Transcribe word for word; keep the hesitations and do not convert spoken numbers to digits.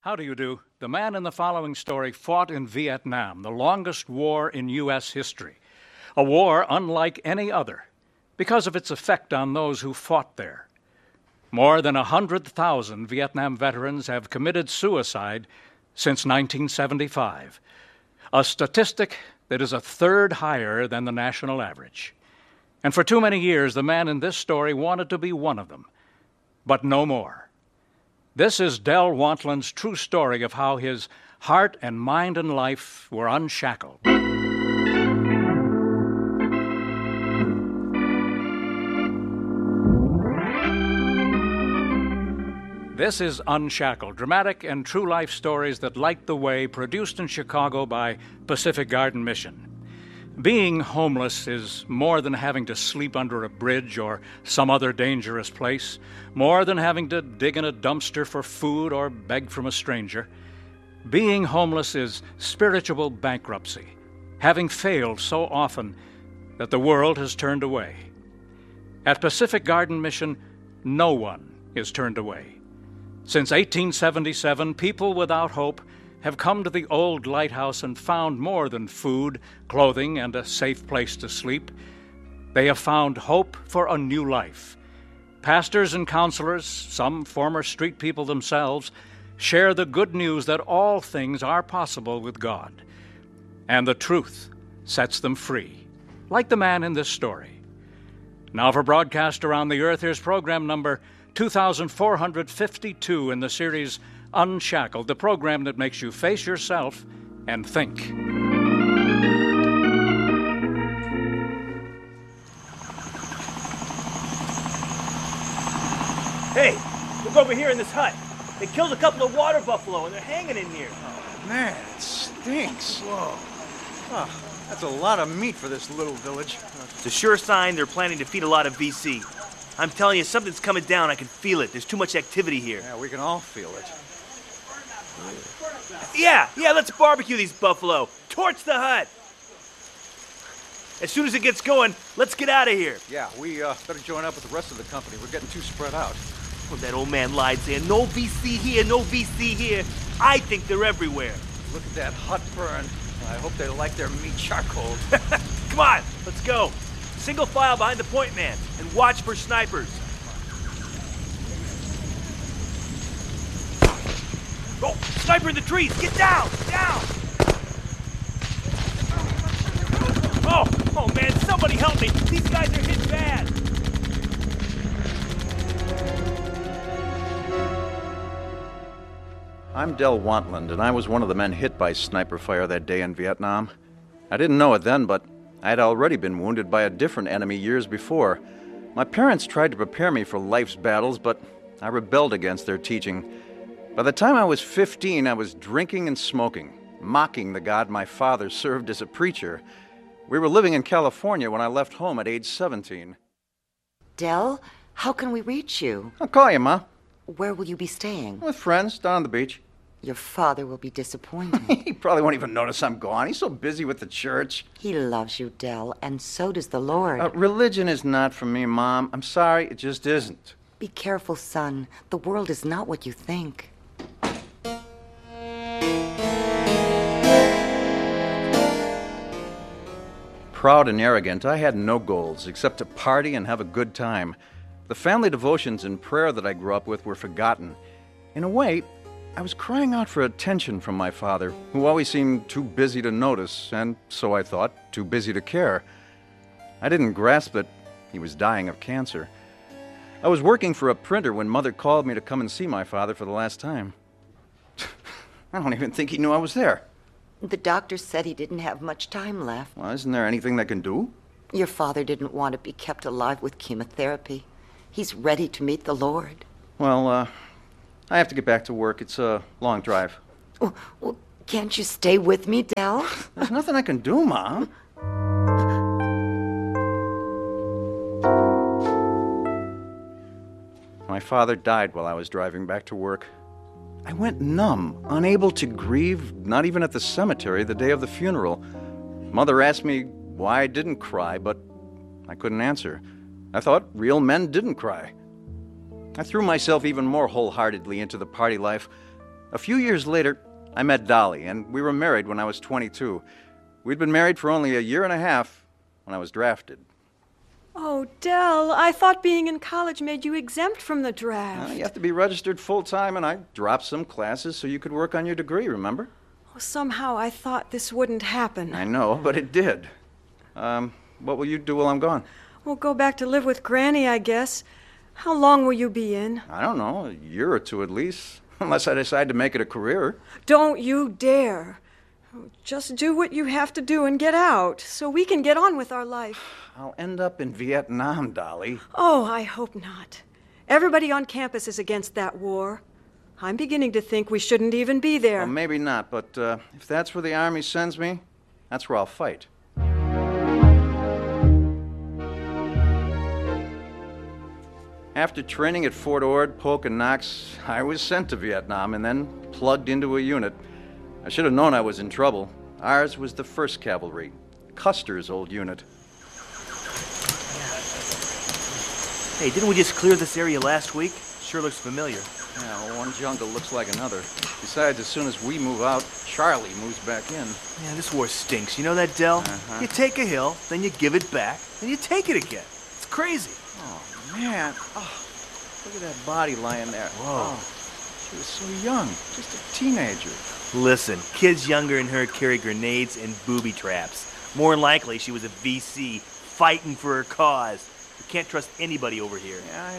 How do you do? The man in the following story fought in Vietnam, the longest war in U S history. A war unlike any other because of its effect on those who fought there. More than one hundred thousand Vietnam veterans have committed suicide since nineteen seventy-five, a statistic that is a third higher than the national average. And for too many years, the man in this story wanted to be one of them, but no more. This is Del Wantland's true story of how his heart and mind and life were unshackled. This is Unshackled, dramatic and true life stories that light the way, produced in Chicago by Pacific Garden Mission. Being homeless is more than having to sleep under a bridge or some other dangerous place, more than having to dig in a dumpster for food or beg from a stranger. Being homeless is spiritual bankruptcy, having failed so often that the world has turned away. At Pacific Garden Mission, no one is turned away. Since eighteen seventy-seven, people without hope have come to the old lighthouse and found more than food, clothing, and a safe place to sleep. They have found hope for a new life. Pastors and counselors, some former street people themselves, share the good news that all things are possible with God. And the truth sets them free, like the man in this story. Now for broadcast around the earth, here's program number two thousand four hundred fifty-two in the series Unshackled, the program that makes you face yourself and think. Hey, look over here in this hut. They killed a couple of water buffalo and they're hanging in here. Oh, man, it stinks. Whoa. Oh, that's a lot of meat for this little village. It's a sure sign they're planning to feed a lot of V C. I'm telling you, something's coming down. I can feel it. There's too much activity here. Yeah, we can all feel it. Yeah, yeah, let's barbecue these buffalo. Torch the hut. As soon as it gets going, let's get out of here. Yeah, we uh, better join up with the rest of the company. We're getting too spread out. Well, that old man lied saying, no V C here, no V C here. I think they're everywhere. Look at that hut burn. I hope they like their meat charcoal. Come on, let's go. Single file behind the point man and watch for snipers. Oh, sniper in the trees! Get down! Down! Oh, oh man, somebody help me! These guys are hit bad! I'm Del Wantland, and I was one of the men hit by sniper fire that day in Vietnam. I didn't know it then, but I had already been wounded by a different enemy years before. My parents tried to prepare me for life's battles, but I rebelled against their teaching. By the time I was fifteen, I was drinking and smoking, mocking the God my father served as a preacher. We were living in California when I left home at age seventeen. Del, how can we reach you? I'll call you, Ma. Where will you be staying? With friends, down on the beach. Your father will be disappointed. He probably won't even notice I'm gone. He's so busy with the church. He loves you, Del, and so does the Lord. Uh, religion is not for me, Mom. I'm sorry, it just isn't. Be careful, son. The world is not what you think. Proud and arrogant, I had no goals except to party and have a good time. The family devotions and prayer that I grew up with were forgotten. In a way, I was crying out for attention from my father, who always seemed too busy to notice, and so I thought, too busy to care. I didn't grasp that he was dying of cancer. I was working for a printer when Mother called me to come and see my father for the last time. I don't even think he knew I was there. The doctor said he didn't have much time left. Well, isn't there anything they can do? Your father didn't want to be kept alive with chemotherapy. He's ready to meet the Lord. Well, uh, I have to get back to work. It's a long drive. Well, well, can't you stay with me, Del? There's nothing I can do, Mom. My father died while I was driving back to work. I went numb, unable to grieve, not even at the cemetery the day of the funeral. Mother asked me why I didn't cry, but I couldn't answer. I thought real men didn't cry. I threw myself even more wholeheartedly into the party life. A few years later, I met Dolly, and we were married when I was twenty-two. We'd been married for only a year and a half when I was drafted. Oh, Del, I thought being in college made you exempt from the draft. Uh, you have to be registered full-time, and I dropped some classes so you could work on your degree, remember? Oh, somehow I thought this wouldn't happen. I know, but it did. Um, what will you do while I'm gone? We'll go back to live with Granny, I guess. How long will you be in? I don't know, a year or two at least. Unless I decide to make it a career. Don't you dare. Just do what you have to do and get out, so we can get on with our life. I'll end up in Vietnam, Dolly. Oh, I hope not. Everybody on campus is against that war. I'm beginning to think we shouldn't even be there. Well, maybe not, but uh, if that's where the Army sends me, that's where I'll fight. After training at Fort Ord, Polk, and Knox, I was sent to Vietnam and then plugged into a unit. I should have known I was in trouble. Ours was the first Cavalry, Custer's old unit. Hey, didn't we just clear this area last week? Sure looks familiar. Yeah, well, one jungle looks like another. Besides, as soon as we move out, Charlie moves back in. Yeah, this war stinks. You know that, Del? Uh-huh. You take a hill, then you give it back, and you take it again. It's crazy. Oh, man. Oh, look at that body lying there. Whoa. Oh, she was so young, just a teenager. Listen, kids younger than her carry grenades and booby traps. More than likely, she was a V C fighting for her cause. You can't trust anybody over here. Yeah, I